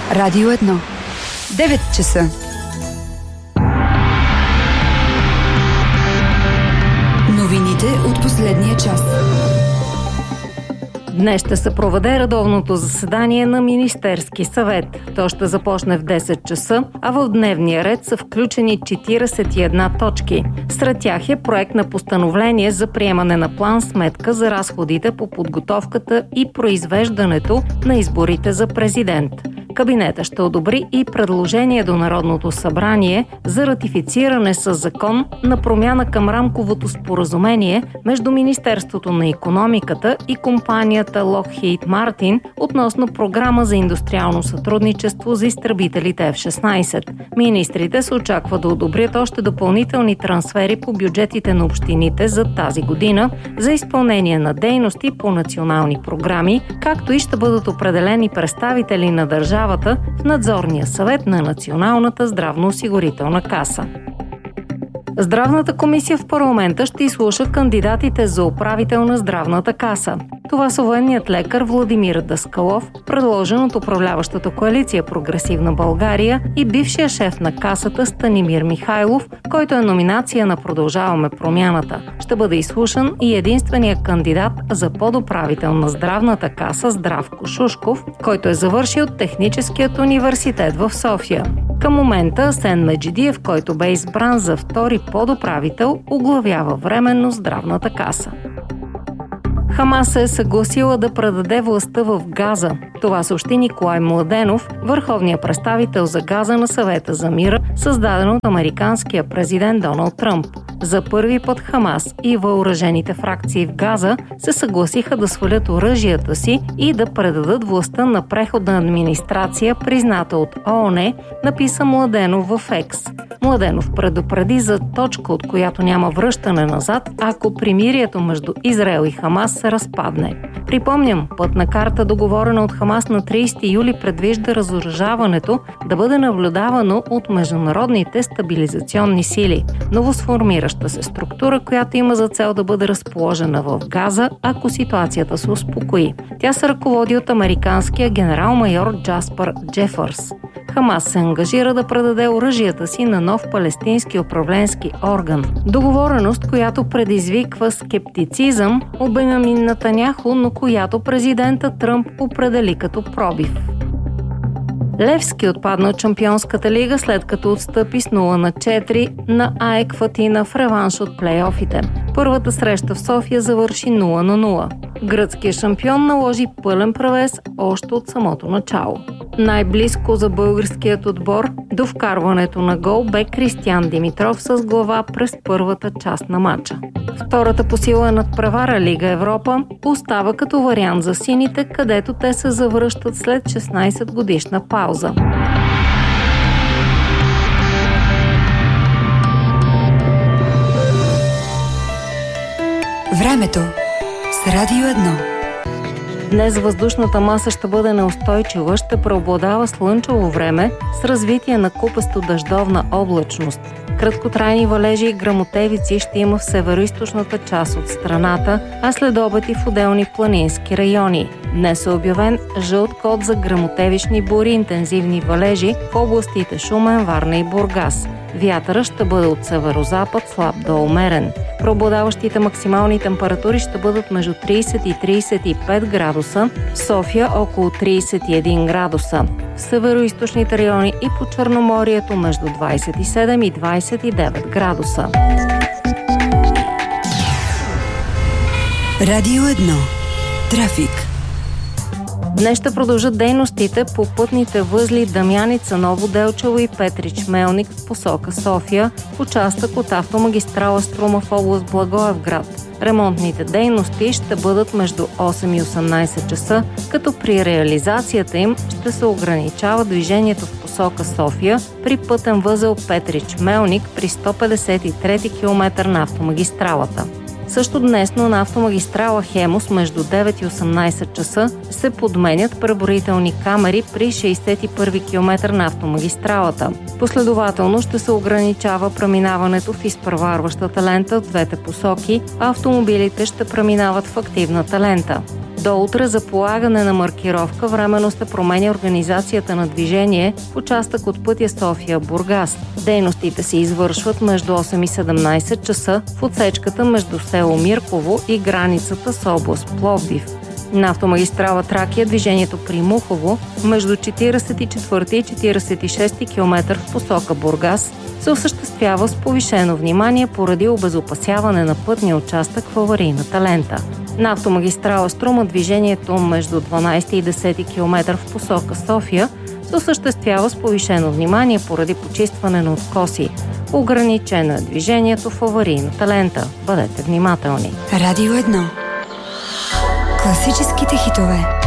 Радио 1. 9 часа. Новините от последния час. Днес ще се проведе редовното заседание на Министерски съвет. То ще започне в 10 часа, а в дневния ред са включени 41 точки. Сред тях е проект на постановление за приемане на план-сметка за разходите по подготовката и произвеждането на изборите за президент. Кабинета ще одобри и предложение до Народното събрание за ратифициране със закон на промяна към рамковото споразумение между Министерството на икономиката и компанията Lockheed Martin относно програма за индустриално сътрудничество за изтребителите F-16. Министрите се очаква да одобрят още допълнителни трансфери по бюджетите на общините за тази година за изпълнение на дейности по национални програми, както и ще бъдат определени представители на държавата в надзорния съвет на Националната здравноосигурителна каса. Здравната комисия в парламента ще изслуша кандидатите за управител на здравната каса. Това са военният лекар Владимир Даскалов, предложен от управляващата коалиция Прогресивна България, и бившия шеф на касата Станимир Михайлов, който е номинация на Продължаваме промяната. Ще бъде изслушан и единственият кандидат за подуправител на здравната каса Здравко Шушков, който е завършил Техническият университет в София. Към момента Асен Меджидиев, който бе избран за втори подуправител, оглавява временно здравната каса. Хамас се е съгласила да предаде властта в Газа. Това съобщи Николай Младенов, върховният представител за Газа на Съвета за мира, създаден от американския президент Доналд Тръмп. За първи път Хамас и въоръжените фракции в Газа се съгласиха да свалят оръжията си и да предадат властта на преходна администрация, призната от ООН, написа Младенов в Екс. Младенов предупреди за точка, от която няма връщане назад, ако примирието между Израел и Хамас се разпадне. Припомням, пътна карта, договорена от Хамас на 30 юли, предвижда разоръжаването да бъде наблюдавано от международните стабилизационни сили. Новосформираща се структура, която има за цел да бъде разположена в Газа, ако ситуацията се успокои. Тя се ръководи от американския генерал-майор Джаспър Джефърс. Хамас се ангажира да предаде оръжията си на нов палестински управленски орган. Договореност, която предизвиква скептицизъм у Бенямин Нетаняху, но която президента Тръмп определи като пробив. Левски отпадна от Шампионската лига, след като отстъпи с 0-4 на АЕК Атина в реванш от плейофите. Първата среща в София завърши 0-0. Гръцкият шампион наложи пълен превес още от самото начало. Най-близко за българският отбор до вкарването на гол бе Кристиян Димитров с глава през първата част на матча. Втората по сила надпревара Лига Европа остава като вариант за сините, където те се завръщат след 16 годишна пауза. Времето с Радио 1. Днес въздушната маса ще бъде неустойчива, ще преобладава слънчево време с развитие на купесто дъждовна облачност. Краткотрайни валежи и гръмотевици ще има в североизточната част от страната, а след обед и в отделни планински райони. Днес е обявен жълт код за гръмотевични бури и интензивни валежи в областите Шумен, Варна и Бургас. Вятърът ще бъде от северозапад, слаб до умерен. Преобладаващите максимални температури ще бъдат между 30 и 35 градуса, в София около 31 градуса. В североизточните райони и по Черноморието между 27 и 29 градуса. Радио 1. Трафик. Днес ще продължат дейностите по пътните възли Дамяница, Ново Делчево и Петрич Мелник в посока София, в участък от автомагистрала Струма в област Благоевград. Ремонтните дейности ще бъдат между 8 и 18 часа, като при реализацията им ще се ограничава движението в посока София при пътен възел Петрич Мелник при 153 км на автомагистралата. Също днес на автомагистрала Хемус между 9 и 18 часа се подменят преброителни камери при 61 км на автомагистралата. Последователно ще се ограничава преминаването в изпреварващата лента в двете посоки, а автомобилите ще преминават в активната лента. До утре за полагане на маркировка временно се променя организацията на движение в участък от пътя София-Бургас. Дейностите се извършват между 8 и 17 часа в отсечката между село Мирково и границата с област Пловдив. На автомагистрала Тракия движението при Мухово между 44 и 46 км в посока Бургас се осъществява с повишено внимание поради обезопасяване на пътния участък в аварийната лента. На автомагистрала Струма движението между 12 и 10 км в посока София се осъществява с повишено внимание поради почистване на откоси. Ограничено е движението в аварийната лента. Бъдете внимателни. Радио 1. Класическите хитове.